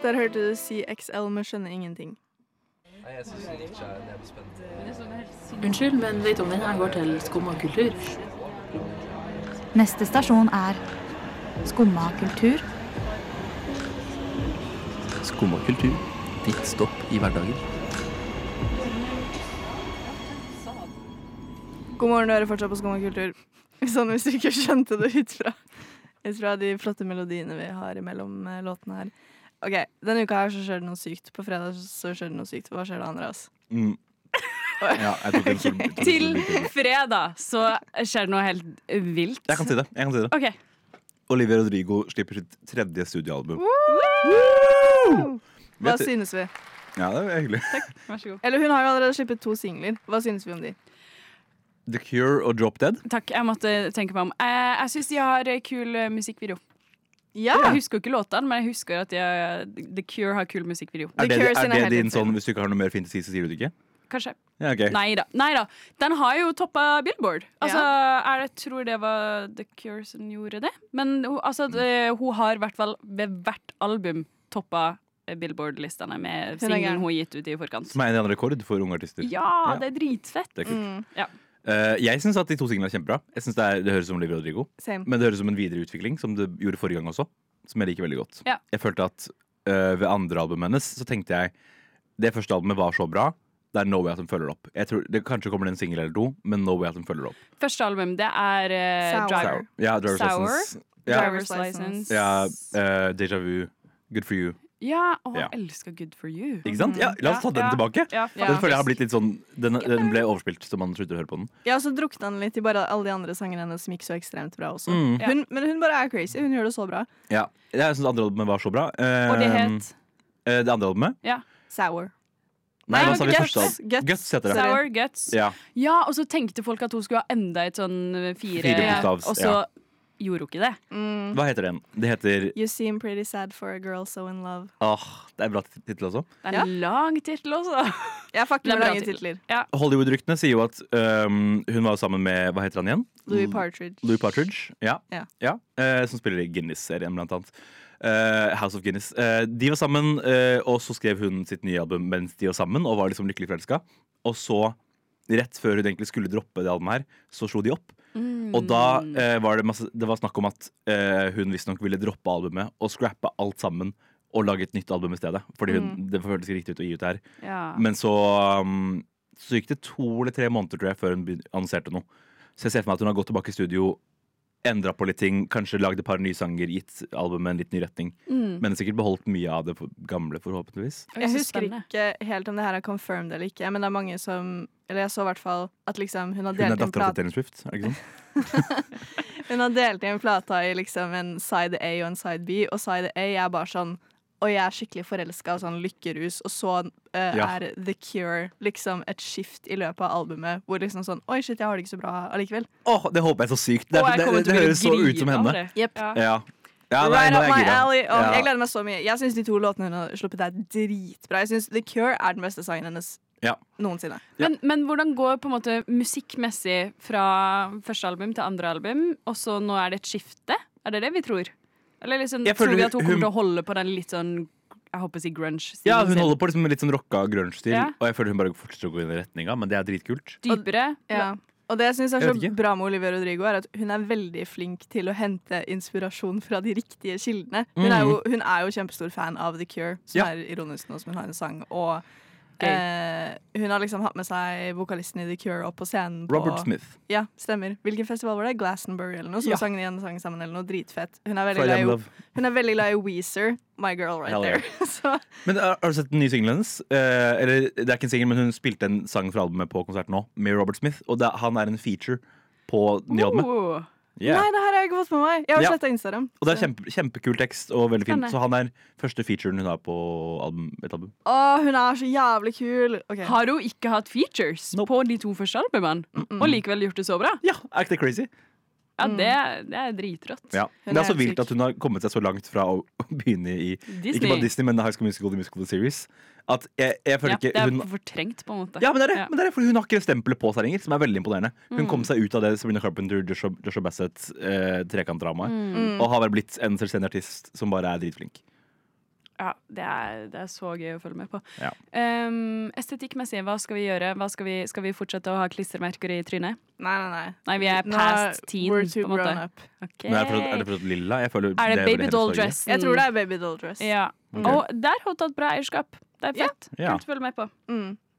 Der hørte du CXL, men skjønner ingenting. Nei, jeg synes ikke det er spennende. Unnskyld, men vet du om den her går til Skumma kultur? Neste stasjon er Skumma kultur. Skumma kultur. Ditt stopp i hverdagen. God morgen, du hører fortsatt på Skumma kultur. Sånn hvis du ikke skjønte det ut fra de flotte melodiene vi har mellom låtene her. Ok, denne uka her så skjer det noe sykt. På fredag så skjer det noe sykt. Hva skjer det, Andreas? Ja, jeg tok en Til fredag så skjer det noe helt vilt. Jeg kan si det. Ok. Olivia Rodrigo slipper sitt 3. studioalbum. Hva synes vi? Ja, det er hyggelig. Vær så god. Eller hun har jo allerede slippet 2 singler. Hva synes vi om de? The Cure og Drop Dead. Takk, jeg måtte tenke meg om. Jeg synes de har kul musikkvideo. Ja! Jeg husker jo ikke låtene, men jeg husker at The Cure har kul musikkvideo. Er det Cure sine din helhetsfilm. sånn, hvis du ikke har noe mer fint å si, så sier du det ikke? Kanskje. Ja, ok. Neida. Den har jo toppet Billboard. Altså, jeg tror det var The Cure som gjorde det. Men hun har i hvert fall ved hvert album toppet Billboard-listene med singlen hun har gitt ut i forkant. Som er en annen rekord for unge artister. Ja, det er dritfett. Det er kult. Ja. Jeg synes at de 2 singlene er kjempebra. Jeg synes det høres som Olivia Rodrigo. Same. Men det høres som en videreutvikling, som det gjorde forrige gang også. Som jeg liker veldig godt. Ja. Jeg følte at ved andre albumet hennes så tenkte jeg det første albumet var så bra. Det er No Way at hun følger opp. Jeg tror det kanskje kommer det en single eller 2, men No Way at hun følger opp. Første album, det er Sour. Driver. Ja, Driver's Sour. License. Ja, Driver's License. ja Deja Vu, Good For You. Ja, Ja. jeg elsker Good For You. Ikke sant? Ja, la oss ta den tilbake. Ja, Den føler jeg har blitt litt sånn Den ble overspilt, så man slutter å høre på den. Ja, så drukte han litt i bare alle de andre sangene hennes som gikk så ekstremt bra også. Ja. Men hun bare er crazy. Hun gjør det så bra. Ja, jeg synes andre albumet var så bra. Og det het Det andre albumet? Sour. Nei, hva sa vi Guts. første album? Guts heter det. Sour Guts. Ja. Ja, og så tenkte folk at hun skulle ha enda et sånn 4, bokstavs, og så gjorde hun ikke det. Hva heter den? Det heter You seem pretty sad for a girl so in love. Det er bra tittel også. Det er en lang tittel også. Jeg fucker Det er med bra lange tittel. titler. Ja. Hollywood-ryktene sier jo at hun var sammen med, hva heter han igjen? Louis Partridge. Louis Partridge, ja. Ja. Som spiller i Guinness-serien blant annet. House of Guinness. De var sammen, og så skrev hun sitt nye album mens de var sammen, og var liksom lykkelig forelska. Og så, rett før hun egentlig skulle droppe det albumet her, så slo de opp. Og da var det var snakk om at hun visstnok ville droppe albumet og scrappe alt sammen og lage et nytt album i stedet. Fordi det føltes ikke riktig ut å gi ut det her. Ja. Men så gikk det 2 eller 3 måneder tror jeg før hun annonserte noe. Så jeg ser for meg at hun har gått tilbake i studio, endret på litt ting, kanskje lagd et par nye sanger, gitt albumet en litt ny retning. Men sikkert beholdt mye av det gamle, forhåpentligvis. Jeg husker ikke helt om det her er confirmed eller ikke, men det er mange som Eller jeg så i hvert fall at liksom hun har Hun er delt en datteren til plate. Taylor Swift, er det ikke sånn? Hun har delt i en plata i liksom en side A og en side B, og side A er bare sånn og jeg er skikkelig forelska og sånn lykkerus, og så er The Cure liksom et skift i løpet av albumet hvor liksom sånn oi shit, jeg har det ikke så bra allikevel. Det håper jeg så sykt. Det høres så ut som henne. Yep. Ja. Ja, Right nå up er jeg my gira. alley. Ja. Jeg gleder meg så mye. Jeg syns de 2 låtene hun har sluppet er dritbra. Jeg syns The Cure er den beste sangen hennes Ja. noensinne. Men hvordan går på en måte musikkmessig fra første album til andre album, og så nå er det et skifte? Er det det vi tror? Eller liksom, Jeg tror føler vi at hun kommer hun- til å holde på den litt sånn, jeg håper å si grunge-stilen Ja, hun sin? holder på liksom med litt sånn rocka grunge-stil, Ja. og jeg føler hun bare fortsetter å gå i den retninga, men det er dritkult. Dypere? Ja. Og det jeg synes er Jeg så vet ikke. bra med Olivia Rodrigo, er at hun er veldig flink til å hente inspirasjon fra de riktige kildene. Hun er jo kjempestor fan av The Cure, som Ja. er ironisk nå som hun har en sang. Og hun har liksom hatt med seg vokalisten i The Cure opp på scenen. Robert Smith. Ja, stemmer. Hvilken festival var det? Glastonbury eller noe? Så Ja. sang de en sang sammen eller noe dritfett. Hun er veldig Friday I'm Love. glad i Weezer. My girl right Hell yeah. there. Så Men har du sett den nye singelen hennes? Eller det er ikke en singel, men hun spilte en sang fra albumet på konserten nå, med Robert Smith, og han er en feature på det nye albumet. Yeah. Nei, det her har jeg ikke fått med meg. Jeg har Ja. sett det på Instagram. Og det er kjempekul tekst og veldig fint. Spennende. Så han er første featuren hun har på et album. Å, hun er så jævlig kul. Ok. Har hun ikke hatt features Nope. på de 2 første albumene, og likevel gjort det så bra? Ja, er ikke det crazy? Ja, det er dritrått. Ja. Hun Det er er så helt vilt syk. at hun har kommet seg så langt fra å begynne i ikke bare Disney, men High School Musical, The Musical Series. At jeg føler Ja, ikke det er hun fortrengt, på en måte. Ja, men det er det. Ja. Men det er det, for hun har ikke stempelet på seg lenger, som er veldig imponerende. Hun kom seg ut av det Sabrina Carpenter, Joshua Bassett, trekantdramaet, og har bare blitt en selvstendig artist som bare er dritflink. Ja, det er så gøy å følge med på. Ja. Estetikkmessig, hva skal vi gjøre? Skal vi fortsette å ha klistremerker i trynet? Nei, vi er past teen, we're too på en måte. grown up. Okay. Men er det for lilla? Jeg føler Er det baby doll dress? Jeg tror det er baby doll dress. Ja. Ok. Og der har hun tatt bra eierskap. Det er fett. Ja. Kult å følge med på.